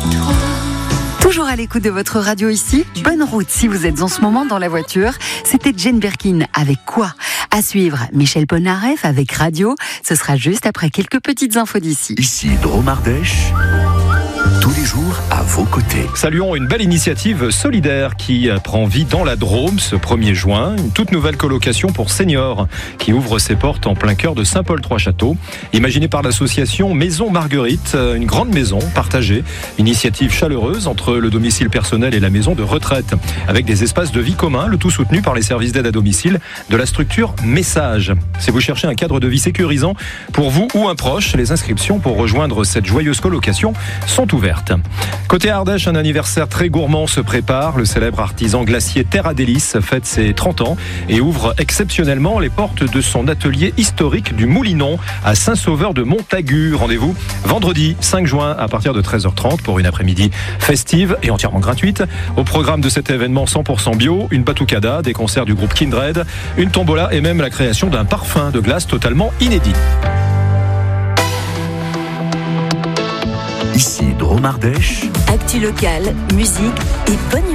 Toujours à l'écoute de votre radio ici, bonne route si vous êtes en ce moment dans la voiture. C'était Jane Birkin avec Quoi ? À suivre, Michel Polnareff avec Radio. Ce sera juste après quelques petites infos d'ici. Ici Drôme Ardèche, tous les jours à vos côtés. Saluons une belle initiative solidaire qui prend vie dans la Drôme ce 1er juin. Une toute nouvelle colocation pour seniors qui ouvre ses portes en plein cœur de Saint-Paul-Trois-Châteaux. Imaginée par l'association Maison Marguerite, une grande maison partagée. Initiative chaleureuse entre le domicile personnel et la maison de retraite. Avec des espaces de vie communs, le tout soutenu par les services d'aide à domicile de la structure Message. Si vous cherchez un cadre de vie sécurisant pour vous ou un proche, les inscriptions pour rejoindre cette joyeuse colocation sont ouvertes. Côté Ardèche, un anniversaire très gourmand se prépare. Le célèbre artisan glacier Terra Délice fête ses 30 ans et ouvre exceptionnellement les portes de son atelier historique du Moulinon à Saint-Sauveur de Montagu. Rendez-vous vendredi 5 juin à partir de 13h30 pour une après-midi festive et entièrement gratuite. Au programme de cet événement 100% bio, une batucada, des concerts du groupe Kindred, une tombola et même la création d'un parfum de glace totalement inédit. Ici Drôme Ardèche. Actu locale, musique et bonne